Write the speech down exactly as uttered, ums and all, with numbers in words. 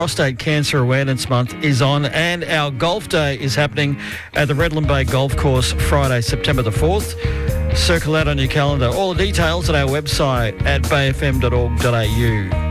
Prostate Cancer Awareness Month is on, and our golf day is happening at the Redland Bay Golf Course Friday, September the fourth. Circle that on your calendar. All the details at our website at bay f m dot org dot a u.